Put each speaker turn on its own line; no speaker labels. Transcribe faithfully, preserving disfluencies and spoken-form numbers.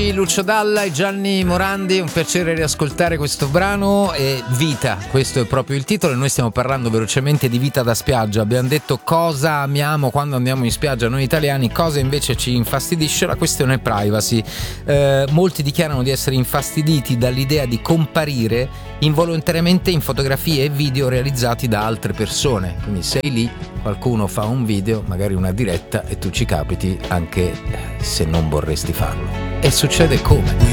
Amici, Lucio Dalla e Gianni Morandi, un piacere riascoltare questo brano. E Vita, questo è proprio il titolo, e noi stiamo parlando velocemente di vita da spiaggia. Abbiamo detto cosa amiamo quando andiamo in spiaggia noi italiani, cosa invece ci infastidisce. La questione privacy. Eh, molti dichiarano di essere infastiditi dall'idea di comparire involontariamente in fotografie e video realizzati da altre persone. Quindi sei lì, qualcuno fa un video, magari una diretta, e tu ci capiti anche se non vorresti farlo. E succede come?